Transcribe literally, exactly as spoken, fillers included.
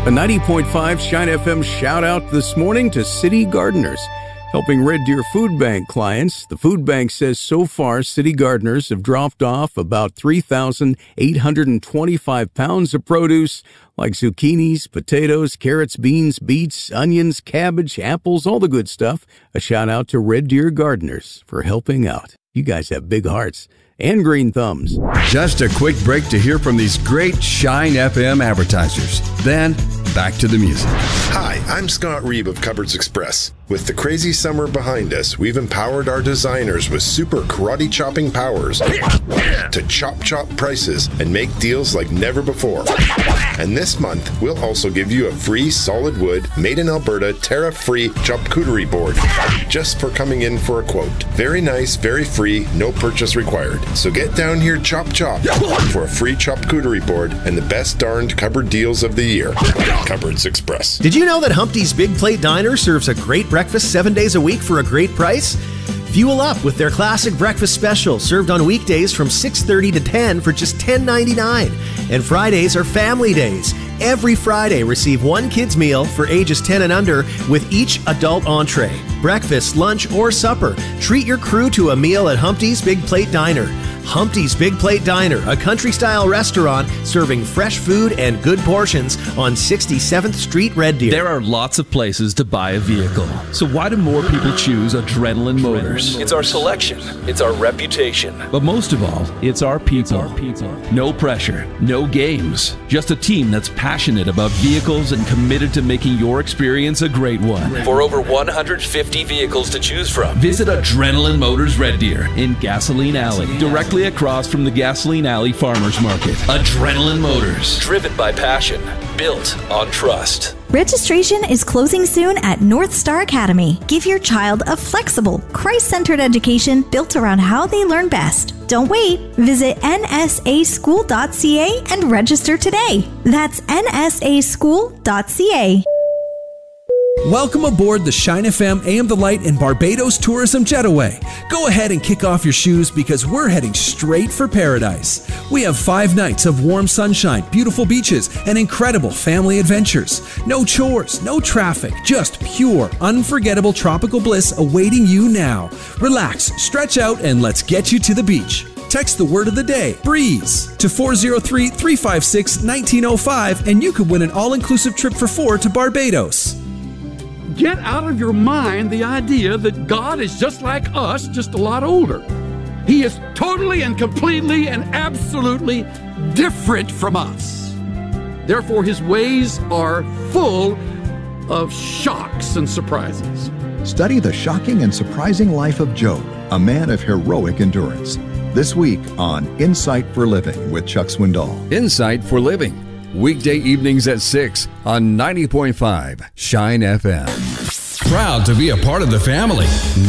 A ninety point five Shine F M shout out this morning to City Gardeners. Helping Red Deer Food Bank clients, the food bank says so far City Gardeners have dropped off about three thousand eight hundred twenty-five pounds of produce like zucchinis, potatoes, carrots, beans, beets, onions, cabbage, apples, all the good stuff. A shout out to Red Deer Gardeners for helping out. You guys have big hearts and green thumbs. Just a quick break to hear from these great Shine F M advertisers. Then, back to the music. Hi, I'm Scott Reeb of Cupboards Express. With the crazy summer behind us, we've empowered our designers with super karate chopping powers to chop chop prices and make deals like never before. And this month, we'll also give you a free solid wood, made in Alberta, tariff-free charcuterie board just for coming in for a quote. Very nice, very free, no purchase required. So get down here, chop chop, for a free charcuterie board and the best darned cupboard deals of the year. Cupboards Express. Did you know that Humpty's Big Plate Diner serves a great breakfast seven days a week for a great price? Fuel up with their classic breakfast special, served on weekdays from six thirty to ten for just ten ninety-nine. And Fridays are family days. Every Friday, receive one kid's meal for ages ten and under with each adult entree. Breakfast, lunch, or supper. Treat your crew to a meal at Humpty's Big Plate Diner. Humpty's Big Plate Diner, a country-style restaurant serving fresh food and good portions on sixty-seventh Street, Red Deer. There are lots of places to buy a vehicle. So why do more people choose Adrenaline Motors? It's our selection. It's our reputation. But most of all, it's our people. No pressure, no games. Just a team that's passionate about vehicles and committed to making your experience a great one. For over one hundred fifty vehicles to choose from, visit Adrenaline Motors Red Deer in Gasoline Alley, directly across from the Gasoline Alley Farmers Market. Adrenaline Motors. Driven by passion. Built on trust. Registration is closing soon at North Star Academy. Give your child a flexible, Christ-centered education built around how they learn best. Don't wait. Visit N S A school dot C A and register today. That's N S A school dot C A. Welcome aboard the Shine F M A M The Light and Barbados Tourism Jetaway. Go ahead and kick off your shoes because we're heading straight for paradise. We have five nights of warm sunshine, beautiful beaches, and incredible family adventures. No chores, no traffic, just pure, unforgettable tropical bliss awaiting you now. Relax, stretch out, and let's get you to the beach. Text the word of the day, BREEZE, to four oh three, three five six, one nine oh five, and you could win an all-inclusive trip for four to Barbados. Get out of your mind the idea that God is just like us, just a lot older. He is totally and completely and absolutely different from us. Therefore, his ways are full of shocks and surprises. Study the shocking and surprising life of Job, a man of heroic endurance. This week on Insight for Living with Chuck Swindoll. Insight for Living. Weekday evenings at six on ninety point five Shine F M. Proud to be a part of the family.